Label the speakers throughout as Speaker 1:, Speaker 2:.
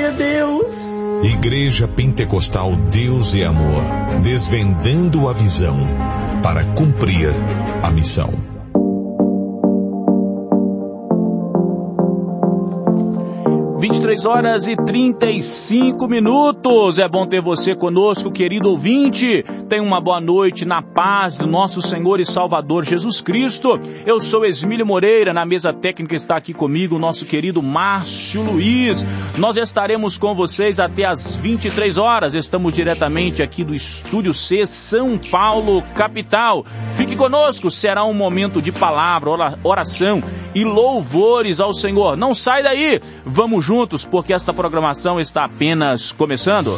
Speaker 1: Glória a Deus.
Speaker 2: Igreja Pentecostal Deus e Amor, desvendando a visão para cumprir a missão.
Speaker 3: 23h35. É bom ter você conosco, querido ouvinte. Tenha uma boa noite na paz do nosso Senhor e Salvador Jesus Cristo. Eu sou Esmílio Moreira, na mesa técnica está aqui comigo o nosso querido Márcio Luiz. Nós estaremos com vocês até às 23 horas. Estamos diretamente aqui do Estúdio C, São Paulo, capital. Fique conosco, será um momento de palavra, oração e louvores ao Senhor. Não sai daí, vamos juntos, porque esta programação está apenas começando.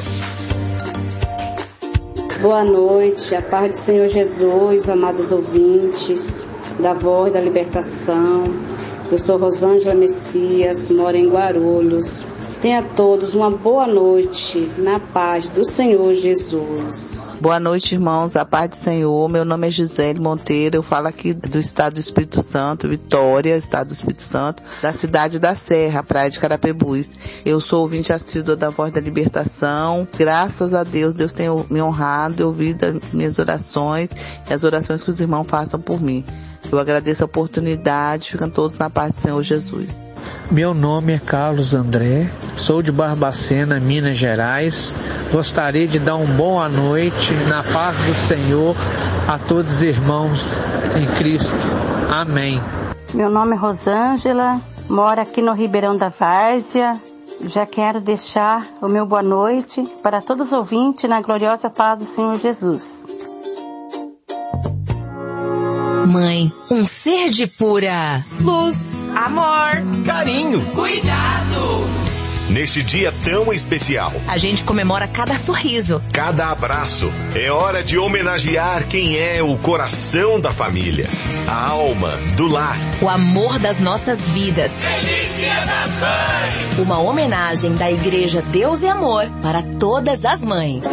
Speaker 4: Boa noite, a paz do Senhor Jesus, amados ouvintes da Voz da Libertação. Eu sou Rosângela Messias, moro em Guarulhos. Tenha todos uma boa noite, na paz do Senhor Jesus.
Speaker 5: Boa noite, irmãos, a paz do Senhor. Meu nome é Gisele Monteiro, eu falo aqui do estado do Espírito Santo, Vitória, estado do Espírito Santo, da cidade da Serra, praia de Carapebus. Eu sou ouvinte assídua da Voz da Libertação. Graças a Deus, Deus tem me honrado e ouvido as minhas orações e as orações que os irmãos façam por mim. Eu agradeço a oportunidade, ficam todos na paz do Senhor Jesus.
Speaker 6: Meu nome é Carlos André, sou de Barbacena, Minas Gerais. Gostaria de dar uma boa noite na paz do Senhor a todos os irmãos em Cristo. Amém.
Speaker 7: Meu nome é Rosângela, moro aqui no Ribeirão da Várzea. Já quero deixar o meu boa noite para todos os ouvintes na gloriosa paz do Senhor Jesus.
Speaker 8: Mãe, um ser de pura luz, amor,
Speaker 9: carinho,
Speaker 8: cuidado.
Speaker 2: Neste dia tão especial,
Speaker 8: a gente comemora cada sorriso,
Speaker 2: cada abraço. É hora de homenagear quem é o coração da família, a alma do lar,
Speaker 8: o amor das nossas vidas.
Speaker 9: Feliz Dia das Mães!
Speaker 8: Uma homenagem da Igreja Deus e Amor para todas as mães.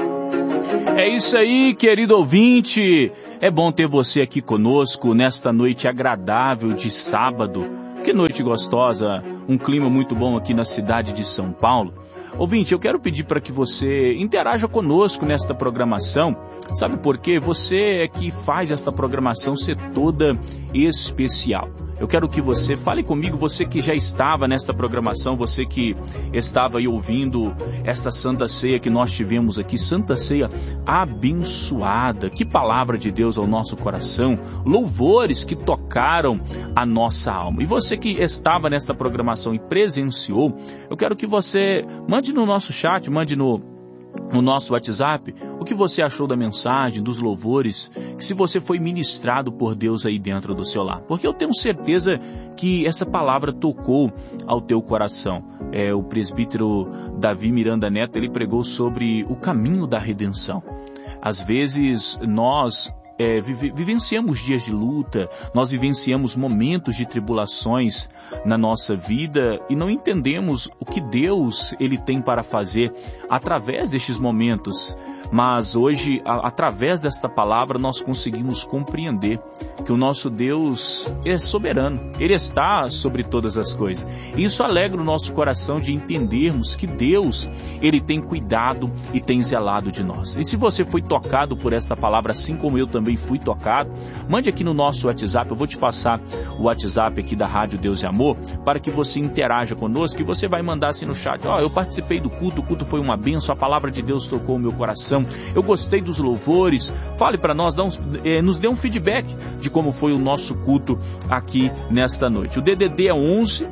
Speaker 3: É isso aí, querido ouvinte. É bom ter você aqui conosco nesta noite agradável de sábado. Que noite gostosa, um clima muito bom aqui na cidade de São Paulo. Ouvinte, eu quero pedir para que você interaja conosco nesta programação. Sabe por quê? Você é que faz esta programação ser toda especial. Eu quero que você fale comigo, você que já estava nesta programação, você que estava aí ouvindo esta Santa Ceia que nós tivemos aqui, Santa Ceia abençoada. Que palavra de Deus ao nosso coração, louvores que tocaram a nossa alma. E você que estava nesta programação e presenciou, eu quero que você mande no nosso chat, mande no nosso WhatsApp, o que você achou da mensagem, dos louvores, que se você foi ministrado por Deus aí dentro do seu lar. Porque eu tenho certeza que essa palavra tocou ao teu coração. O presbítero Davi Miranda Neto, ele pregou sobre o caminho da redenção. Às vezes nós vivenciamos dias de luta, nós vivenciamos momentos de tribulações na nossa vida e não entendemos o que Deus ele tem para fazer através destes momentos. Mas hoje, através desta palavra, nós conseguimos compreender que o nosso Deus é soberano. Ele está sobre todas as coisas. E isso alegra o nosso coração de entendermos que Deus, Ele tem cuidado e tem zelado de nós. E se você foi tocado por esta palavra, assim como eu também fui tocado, mande aqui no nosso WhatsApp. Eu vou te passar o WhatsApp aqui da Rádio Deus e Amor, para que você interaja conosco e você vai mandar assim no chat. Eu participei do culto, o culto foi uma bênção, a palavra de Deus tocou o meu coração. Eu gostei dos louvores. Fale para nós, nos dê um feedback de como foi o nosso culto aqui nesta noite. O DDD é 11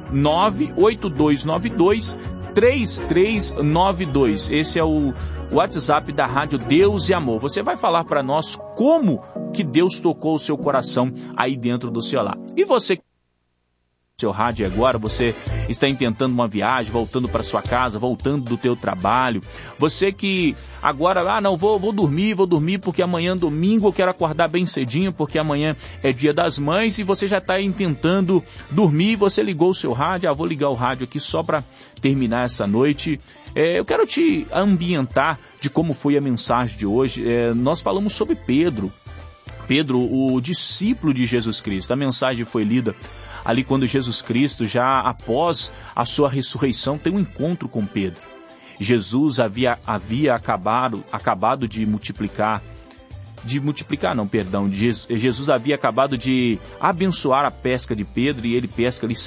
Speaker 3: 98292 3392. Esse é o WhatsApp da Rádio Deus e Amor. Você vai falar para nós como que Deus tocou o seu coração aí dentro do seu lar. E você seu rádio agora, você está intentando uma viagem, voltando para sua casa, voltando do teu trabalho, você que agora, vou dormir porque amanhã domingo eu quero acordar bem cedinho, porque amanhã é dia das mães, e você já está tentando dormir, você ligou o seu rádio, vou ligar o rádio aqui só para terminar essa noite. Eu quero te ambientar de como foi a mensagem de hoje. Nós falamos sobre Pedro. Pedro, o discípulo de Jesus Cristo. A mensagem foi lida ali quando Jesus Cristo, já após a sua ressurreição, tem um encontro com Pedro. Jesus havia acabado de Jesus havia acabado de abençoar a pesca de Pedro, e ele pesca ali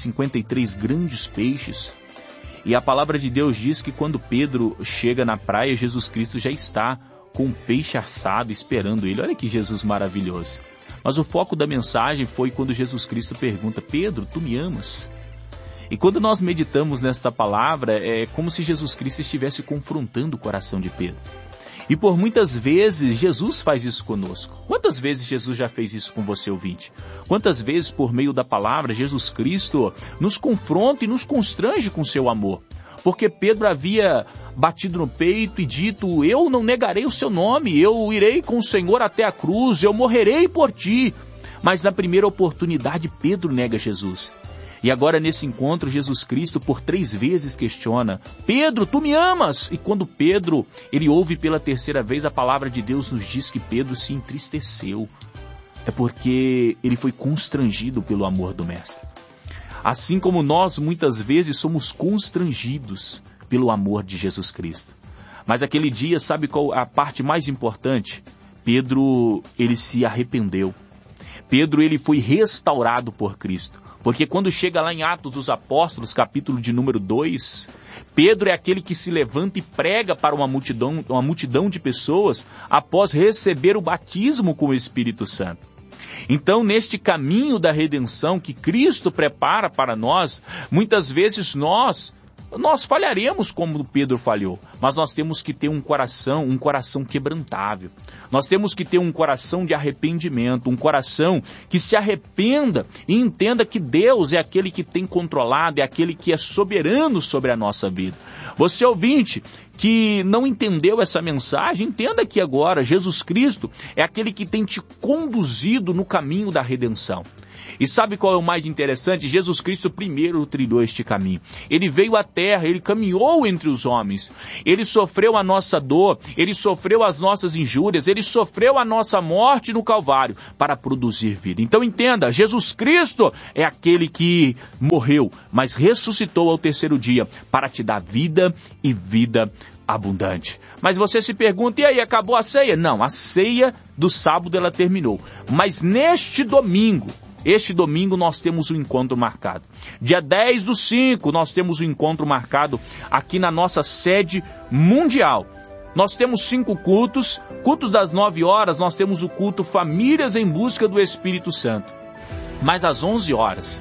Speaker 3: 153 grandes peixes. E a palavra de Deus diz que quando Pedro chega na praia, Jesus Cristo já está com um peixe assado esperando ele. Olha que Jesus maravilhoso. Mas o foco da mensagem foi quando Jesus Cristo pergunta: Pedro, tu me amas? E quando nós meditamos nesta palavra, é como se Jesus Cristo estivesse confrontando o coração de Pedro. E por muitas vezes Jesus faz isso conosco. Quantas vezes Jesus já fez isso com você, ouvinte? Quantas vezes, por meio da palavra, Jesus Cristo nos confronta e nos constrange com seu amor? Porque Pedro havia batido no peito e dito: eu não negarei o seu nome, eu irei com o Senhor até a cruz, eu morrerei por ti. Mas na primeira oportunidade, Pedro nega Jesus. E agora nesse encontro, Jesus Cristo por 3 vezes questiona: Pedro, tu me amas? E quando Pedro, ele ouve pela 3ª vez, a palavra de Deus nos diz que Pedro se entristeceu. É porque ele foi constrangido pelo amor do Mestre. Assim como nós muitas vezes somos constrangidos pelo amor de Jesus Cristo. Mas aquele dia, sabe qual a parte mais importante? Pedro, ele se arrependeu. Pedro, ele foi restaurado por Cristo. Porque quando chega lá em Atos dos Apóstolos, capítulo de número 2, Pedro é aquele que se levanta e prega para uma multidão de pessoas após receber o batismo com o Espírito Santo. Então, neste caminho da redenção que Cristo prepara para nós, muitas vezes nós falharemos como Pedro falhou, mas nós temos que ter um coração quebrantável. Nós temos que ter um coração de arrependimento, um coração que se arrependa e entenda que Deus é aquele que tem controlado, é aquele que é soberano sobre a nossa vida. Você, ouvinte, que não entendeu essa mensagem, entenda que agora Jesus Cristo é aquele que tem te conduzido no caminho da redenção. E sabe qual é o mais interessante? Jesus Cristo primeiro trilhou este caminho. Ele veio à terra, ele caminhou entre os homens. Ele sofreu a nossa dor, ele sofreu as nossas injúrias, ele sofreu a nossa morte no Calvário para produzir vida. Então entenda, Jesus Cristo é aquele que morreu, mas ressuscitou ao 3º dia para te dar vida e vida abundante. Mas você se pergunta: e aí, acabou a ceia? Não, a ceia do sábado ela terminou. Mas neste domingo nós temos um encontro marcado. Dia 10/5 nós temos um encontro marcado aqui na nossa sede mundial. Nós temos 5 cultos das 9 horas, nós temos o culto Famílias em Busca do Espírito Santo. Mas às 11 horas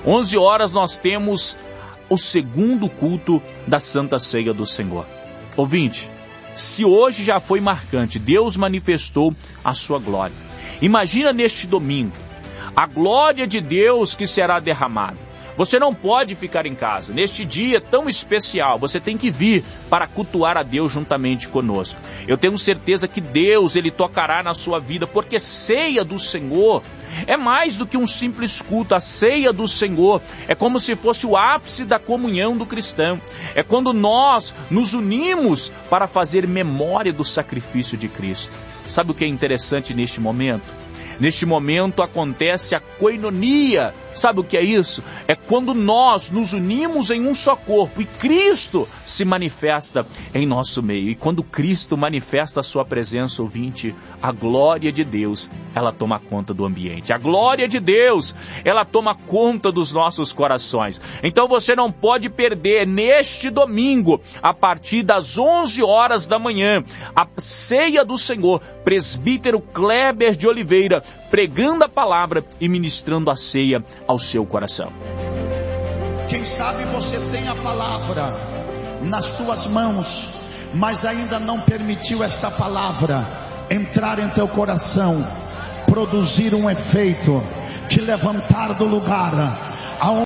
Speaker 3: nós temos o 2º culto da Santa Ceia do Senhor. Ouvinte, se hoje já foi marcante, Deus manifestou a sua glória. Imagina neste domingo, a glória de Deus que será derramada. Você não pode ficar em casa. Neste dia tão especial, você tem que vir para cultuar a Deus juntamente conosco. Eu tenho certeza que Deus, ele tocará na sua vida, porque ceia do Senhor é mais do que um simples culto. A ceia do Senhor é como se fosse o ápice da comunhão do cristão. É quando nós nos unimos para fazer memória do sacrifício de Cristo. Sabe o que é interessante neste momento? Neste momento acontece a koinonia. Sabe o que é isso? É quando nós nos unimos em um só corpo e Cristo se manifesta em nosso meio. E quando Cristo manifesta a sua presença, ouvinte, a glória de Deus, ela toma conta do ambiente. A glória de Deus, ela toma conta dos nossos corações. Então você não pode perder neste domingo, a partir das 11 horas da manhã, a ceia do Senhor, presbítero Kleber de Oliveira, pregando a palavra e ministrando a ceia ao seu coração.
Speaker 1: Quem sabe você tem a palavra nas tuas mãos, mas ainda não permitiu esta palavra entrar em teu coração, produzir um efeito, te levantar do lugar aonde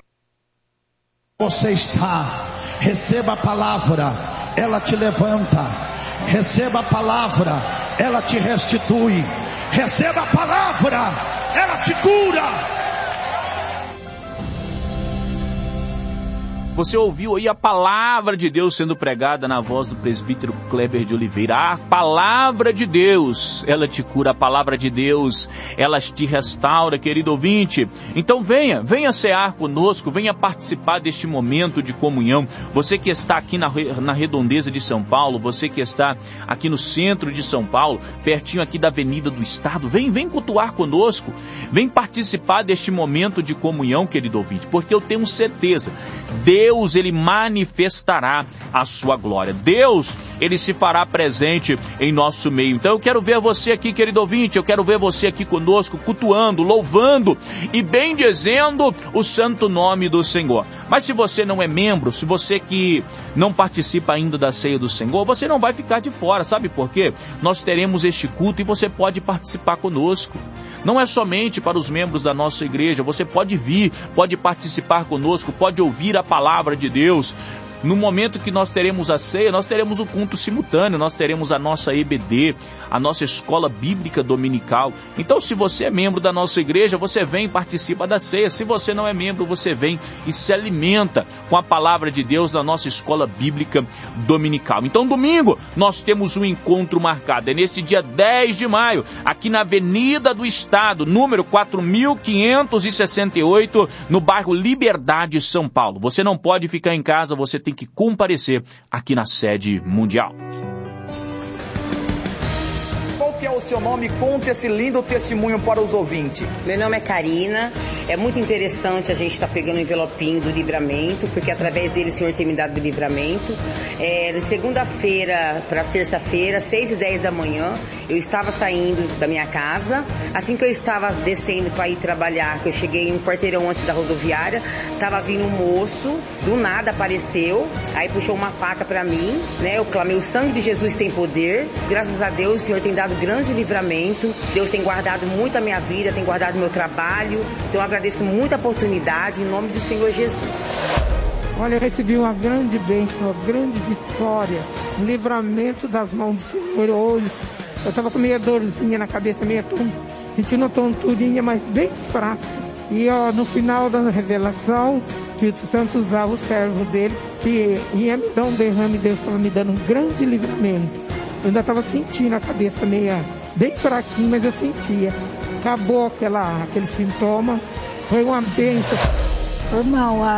Speaker 1: você está. Receba a palavra, ela te levanta. Receba a palavra, ela te restitui. Receba a palavra, ela te cura.
Speaker 3: Você ouviu aí a palavra de Deus sendo pregada na voz do presbítero Kleber de Oliveira. A palavra de Deus, ela te cura. A palavra de Deus, ela te restaura, querido ouvinte. Então venha cear conosco, venha participar deste momento de comunhão. Você que está aqui na redondeza de São Paulo, você que está aqui no centro de São Paulo, pertinho aqui da Avenida do Estado, vem cultuar conosco, vem participar deste momento de comunhão, querido ouvinte, porque eu tenho certeza, Deus, ele manifestará a sua glória. Deus, ele se fará presente em nosso meio. Então eu quero ver você aqui, querido ouvinte, eu quero ver você aqui conosco, cultuando, louvando e bendizendo o santo nome do Senhor. Mas se você não é membro, se você que não participa ainda da ceia do Senhor, você não vai ficar de fora, sabe por quê? Nós teremos este culto e você pode participar conosco. Não é somente para os membros da nossa igreja, você pode vir, pode participar conosco, pode ouvir a palavra de Deus. No momento que nós teremos a ceia, nós teremos o culto simultâneo, nós teremos a nossa EBD, a nossa escola bíblica dominical. Então, se você é membro da nossa igreja, você vem e participa da ceia. Se você não é membro, você vem e se alimenta com a palavra de Deus na nossa escola bíblica dominical. Então, domingo, nós temos um encontro marcado. É nesse dia 10 de maio, aqui na Avenida do Estado, número 4568, no bairro Liberdade, São Paulo. Você não pode ficar em casa, você tem que comparecer aqui na sede mundial.
Speaker 10: Qual que é o seu nome? Conte esse lindo testemunho para os ouvintes.
Speaker 11: Meu nome é Karina. É muito interessante a gente estar pegando o envelopinho do livramento, porque através dele o Senhor tem me dado o livramento. De segunda-feira para terça-feira, 6h10 da manhã, eu estava saindo da minha casa. Assim que eu estava descendo para ir trabalhar, que eu cheguei um quarteirão antes da rodoviária, estava vindo um moço, do nada apareceu, aí puxou uma faca para mim, né? Eu clamei, o sangue de Jesus tem poder. Graças a Deus, o Senhor tem dado grande livramento. Deus tem guardado muito a minha vida, tem guardado meu trabalho. Então eu agradeço muito a oportunidade em nome do Senhor Jesus.
Speaker 12: Olha, eu recebi uma grande bênção, uma grande vitória, um livramento das mãos do Senhor hoje. Eu estava com meia dorzinha na cabeça, sentindo uma tonturinha, mas bem fraca. E no final da revelação, o Espírito Santo usava o servo dele e ia me dar um derrame, Deus estava me dando um grande livramento. Eu ainda estava sentindo a cabeça bem fraquinha, mas eu sentia. Acabou aquele sintoma, foi uma bênção.
Speaker 13: Irmão,